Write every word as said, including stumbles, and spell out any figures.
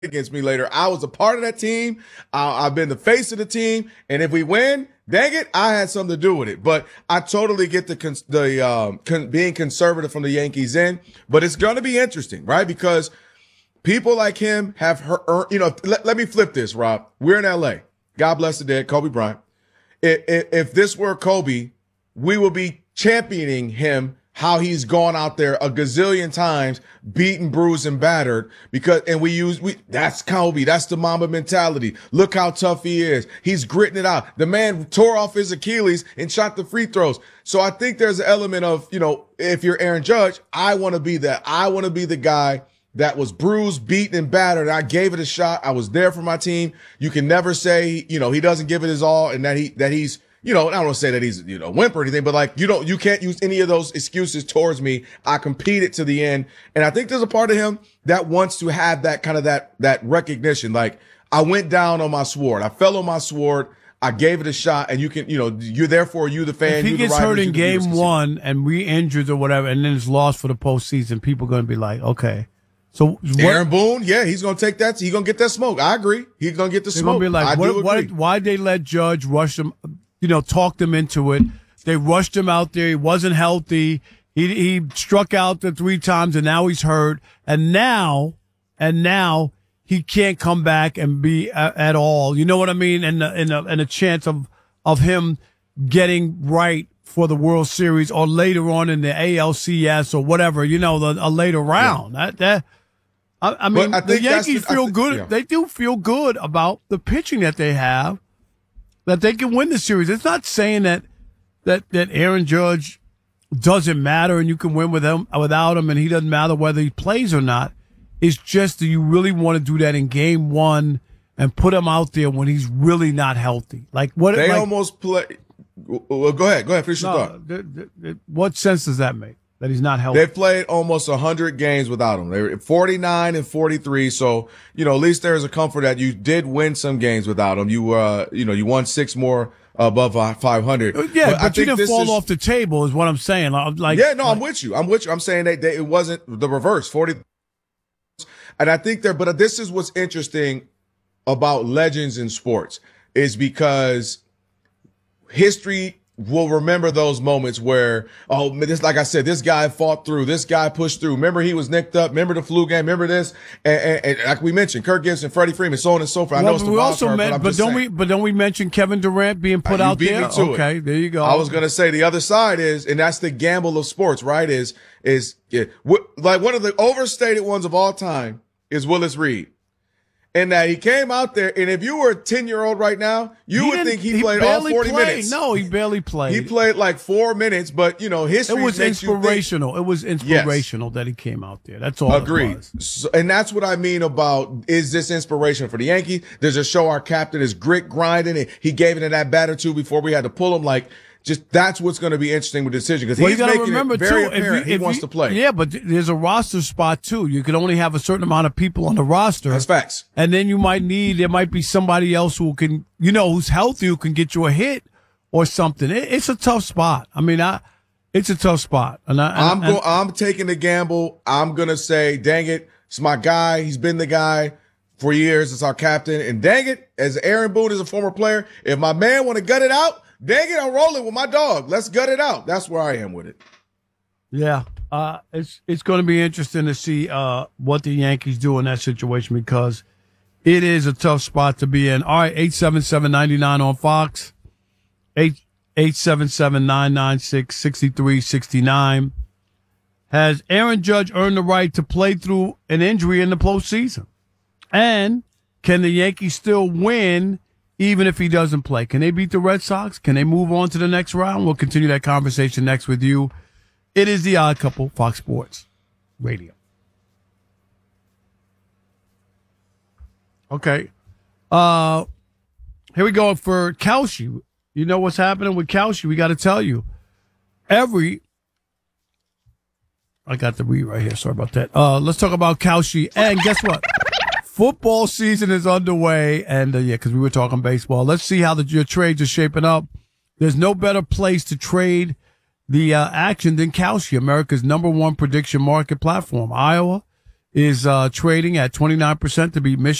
against me later. I was a part of that team. Uh, I've been the face of the team. And if we win, dang it, I had something to do with it. But I totally get the, cons- the um, con- being conservative from the Yankees in. But it's going to be interesting, right? Because people like him have her, er, you know, let, let me flip this, Rob. We're in L A. God bless the dead, Kobe Bryant. If, if, if this were Kobe, we would be championing him, how he's gone out there a gazillion times, beaten, bruised, and battered, because, and we use, we, that's Kobe. That's the Mamba mentality. Look how tough he is. He's gritting it out. The man tore off his Achilles and shot the free throws. So I think there's an element of, you know, if you're Aaron Judge, I want to be that. I want to be the guy that was bruised, beaten, and battered. I gave it a shot. I was there for my team. You can never say, you know, he doesn't give it his all and that he, that he's, you know, I don't want to say that he's, you know, wimp or anything, but like, you don't, you can't use any of those excuses towards me. I competed to the end. And I think there's a part of him that wants to have that kind of that, that recognition. Like, I went down on my sword. I fell on my sword. I gave it a shot, and you can, you know, you're therefore you the fan. If he gets hurt in game one and re-injured or whatever, and then is lost for the postseason, people are going to be like, okay. So what, Aaron Boone, yeah, he's going to take that. He's going to get that smoke. I agree. He's going to get the they're smoke. They're going to be like, what, what, why'd they let Judge rush him? You know, talk them into it. They rushed him out there. He wasn't healthy. He he struck out the three times, and now he's hurt. And now, and now he can't come back and be a, at all. You know what I mean? And and a, and a chance of of him getting right for the World Series or later on in the A L C S or whatever. You know, the, a later round. Yeah. That that. I, I mean, I the Yankees the, feel th- good. Yeah. They do feel good about the pitching that they have, that they can win the series. It's not saying that that that Aaron Judge doesn't matter and you can win with him without him, and he doesn't matter whether he plays or not. It's just that you really want to do that in game one and put him out there when he's really not healthy. Like what they like, almost play. Well, go ahead, go ahead. Finish your no, thought. The, the, the, what sense does that make? That he's not healthy. They played almost one hundred games without him. They were forty-nine and forty-three. So, you know, at least there's a comfort that you did win some games without him. You, uh, you know, you won six more above five hundred. Yeah, but, but you didn't fall is, off the table is what I'm saying. Like, yeah, no, like, I'm with you. I'm with you. I'm saying that they, it wasn't the reverse, forty. And I think there, but this is what's interesting about legends in sports is because history will remember those moments where, oh, this, like I said, this guy fought through, this guy pushed through. Remember he was nicked up. Remember the flu game. Remember this. And, and, and like we mentioned, Kirk Gibson, Freddie Freeman, so on and so forth. Well, I know it's the we wild also card, meant, but, but don't saying. we? But don't we mention Kevin Durant being put uh, out there? Okay, it. there you go. I was gonna say the other side is, and that's the gamble of sports, right? Is is yeah, wh- like one of the overstated ones of all time is Willis Reed. And that he came out there, and if you were a ten-year-old right now, you he would think he, he played all forty played. minutes. No, he barely played. He played like four minutes, but, you know, history It was makes inspirational. You think, it was inspirational yes. that he came out there. That's all Agreed. It was. So, and that's what I mean about, is this inspiration for the Yankees? Does it show our captain is grit grinding, and he gave it in that bat or two before we had to pull him? Like, just that's what's going to be interesting with the decision, because well, he's making remember it very too, apparent you, he wants you, to play. Yeah, but there's a roster spot too. You can only have a certain amount of people on the roster. That's facts. And then you might need, there might be somebody else who can, you know, who's healthy, who can get you a hit or something. It, it's a tough spot. I mean, I, it's a tough spot. And I, and, I'm go, and, I'm taking the gamble. I'm gonna say, dang it, it's my guy. He's been the guy for years. It's our captain. And dang it, as Aaron Boone is a former player, if my man want to gut it out, dang it, I'm rolling with my dog. Let's gut it out. That's where I am with it. Yeah. Uh, it's it's going to be interesting to see uh, what the Yankees do in that situation, because it is a tough spot to be in. All right, eight seven seven, nine nine on Fox, eight seven seven, nine nine six, six three six nine. Has Aaron Judge earned the right to play through an injury in the postseason? And can the Yankees still win even if he doesn't play? Can they beat the Red Sox? Can they move on to the next round? We'll continue that conversation next with you. It is The Odd Couple, Fox Sports Radio. Okay. Uh, here we go for Kelce. You know what's happening with Kelce? We got to tell you. Every... I got the read right here. Sorry about that. Uh, let's talk about Kelce. And guess what? Football season is underway, and uh, yeah, because we were talking baseball. Let's see how the, your trades are shaping up. There's no better place to trade the uh, action than Kalshi, America's number one prediction market platform. Iowa is uh, trading at twenty-nine percent to beat Michigan.